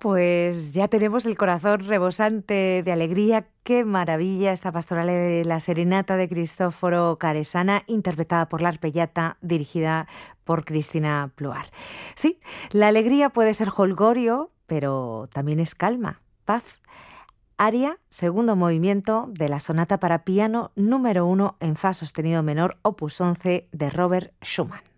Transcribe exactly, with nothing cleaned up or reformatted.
pues ya tenemos el corazón rebosante de alegría. Qué maravilla esta pastoral de la Serenata de Cristoforo Caresana, interpretada por la Arpellata, dirigida por Cristina Pluar. Sí, la alegría puede ser jolgorio, pero también es calma, paz. Aria, segundo movimiento de la sonata para piano número uno en fa sostenido menor, opus once de Robert Schumann.